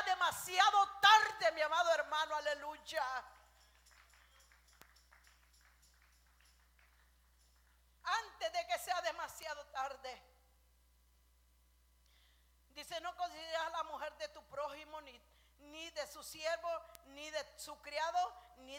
demasiado tarde, mi amado hermano, aleluya. Antes de que sea demasiado tarde. Dice, no consideres a la mujer de tu prójimo, ni de su siervo, ni de su criado, ni